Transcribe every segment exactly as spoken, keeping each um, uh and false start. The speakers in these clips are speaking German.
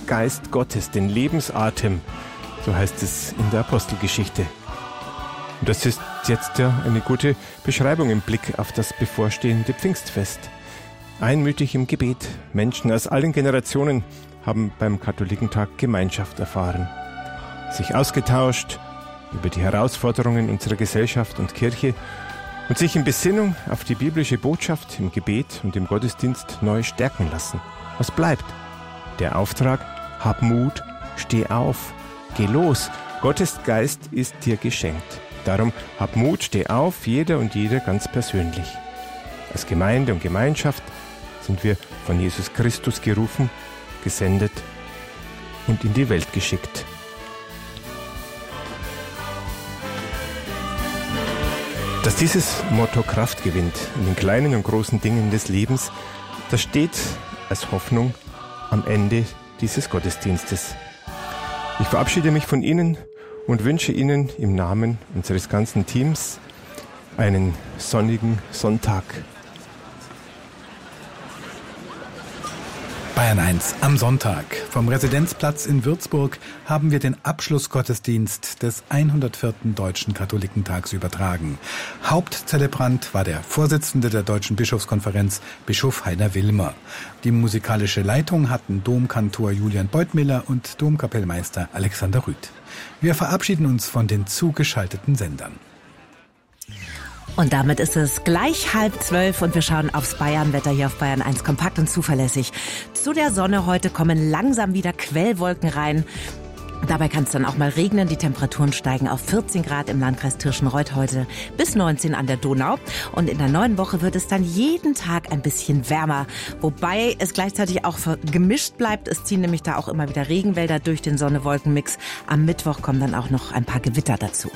Geist Gottes, den Lebensatem, so heißt es in der Apostelgeschichte. Und das ist jetzt ja eine gute Beschreibung im Blick auf das bevorstehende Pfingstfest. Einmütig im Gebet, Menschen aus allen Generationen haben beim Katholikentag Gemeinschaft erfahren, sich ausgetauscht über die Herausforderungen unserer Gesellschaft und Kirche und sich in Besinnung auf die biblische Botschaft im Gebet und im Gottesdienst neu stärken lassen. Was bleibt? Der Auftrag: Hab Mut, steh auf, geh los. Gottes Geist ist dir geschenkt. Darum hab Mut, steh auf, jeder und jeder ganz persönlich. Als Gemeinde und Gemeinschaft sind wir von Jesus Christus gerufen, gesendet und in die Welt geschickt. Dass dieses Motto Kraft gewinnt in den kleinen und großen Dingen des Lebens, das steht als Hoffnung am Ende dieses Gottesdienstes. Ich verabschiede mich von Ihnen und wünsche Ihnen im Namen unseres ganzen Teams einen sonnigen Sonntag. Bayern eins am Sonntag. Vom Residenzplatz in Würzburg haben wir den Abschlussgottesdienst des hundertvierten Deutschen Katholikentags übertragen. Hauptzelebrant war der Vorsitzende der Deutschen Bischofskonferenz, Bischof Heiner Wilmer. Die musikalische Leitung hatten Domkantor Julian Beutmiller und Domkapellmeister Alexander Rüth. Wir verabschieden uns von den zugeschalteten Sendern. Und damit ist es gleich halb zwölf und wir schauen aufs Bayernwetter hier auf Bayern eins, kompakt und zuverlässig. Zu der Sonne heute kommen langsam wieder Quellwolken rein. Dabei kann es dann auch mal regnen. Die Temperaturen steigen auf vierzehn Grad im Landkreis Tirschenreuth heute bis neunzehn an der Donau. Und in der neuen Woche wird es dann jeden Tag ein bisschen wärmer. Wobei es gleichzeitig auch gemischt bleibt. Es ziehen nämlich da auch immer wieder Regenwälder durch den Sonne-Wolken-Mix. Am Mittwoch kommen dann auch noch ein paar Gewitter dazu.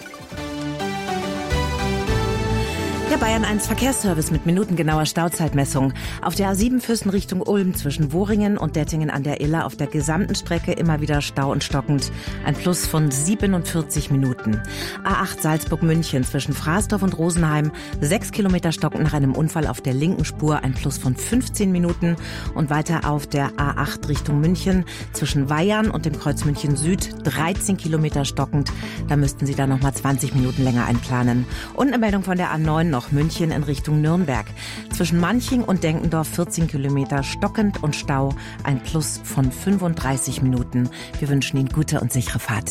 Der Bayern eins Verkehrsservice mit minutengenauer Stauzeitmessung. Auf der A sieben Füssen Richtung Ulm zwischen Wohringen und Dettingen an der Iller auf der gesamten Strecke immer wieder Stau und stockend. Ein Plus von siebenundvierzig Minuten. A acht Salzburg-München zwischen Fraßdorf und Rosenheim. Sechs Kilometer stockend nach einem Unfall auf der linken Spur. Ein Plus von fünfzehn Minuten. Und weiter auf der A acht Richtung München zwischen Weyarn und dem Kreuz München Süd. dreizehn Kilometer stockend. Da müssten Sie dann nochmal zwanzig Minuten länger einplanen. Und eine Meldung von der A neun noch. München in Richtung Nürnberg. Zwischen Manching und Denkendorf vierzehn Kilometer stockend und Stau. Ein Plus von fünfunddreißig Minuten. Wir wünschen Ihnen gute und sichere Fahrt.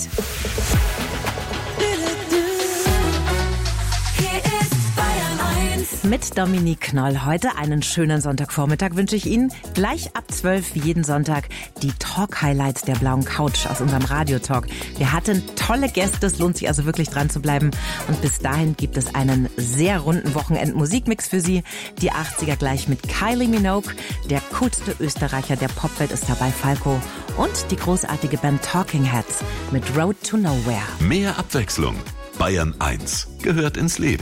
Mit Dominique Knoll. Heute einen schönen Sonntagvormittag wünsche ich Ihnen. Gleich ab zwölf wie jeden Sonntag die Talk-Highlights der blauen Couch aus unserem Radiotalk. Wir hatten tolle Gäste, es lohnt sich also wirklich dran zu bleiben. Und bis dahin gibt es einen sehr runden Wochenend-Musikmix für Sie. Die achtziger gleich mit Kylie Minogue. Der coolste Österreicher der Popwelt ist dabei, Falco. Und die großartige Band Talking Heads mit Road to Nowhere. Mehr Abwechslung. Bayern eins gehört ins Leben.